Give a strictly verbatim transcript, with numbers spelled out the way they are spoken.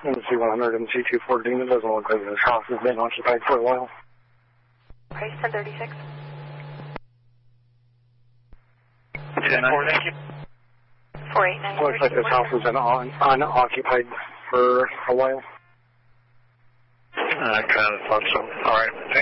M C one hundred, M C two fourteen, it doesn't look like this house has been occupied for a while. Okay, ten thirty-six. ten four, thank you. four eight nine. Looks like this house has been un unoccupied for a while. I kind of thought so. All right, thank